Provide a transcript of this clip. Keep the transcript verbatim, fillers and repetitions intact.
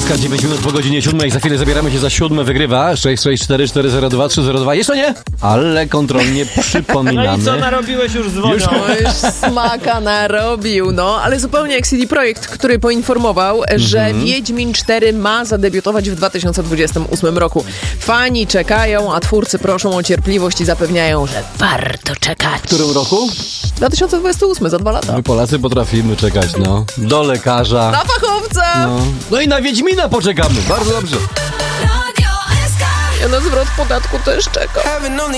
S K, dziewięć minut po godzinie siódmej. Za chwilę zabieramy się za siódme. Wygrywa sześć sześć cztery cztery zero dwa trzy zero dwa. Jeszcze nie? Ale kontrolnie przypominamy. No i co narobiłeś już dzwonią? Już- No już smaka narobił, no. Ale zupełnie jak C D Projekt, który poinformował, że Wiedźmin cztery ma zadebiutować w dwa tysiące dwudziestym ósmym roku. Fani czekają, a twórcy proszą o cierpliwość i zapewniają, że warto czekać. W którym roku? dwa tysiące dwudziesty ósmy, za dwa lata. My Polacy potrafimy czekać, no. Do lekarza. Na fachowca! No, no i na Wiedźmina poczekamy. Bardzo dobrze. Ja na zwrot podatku też czekam.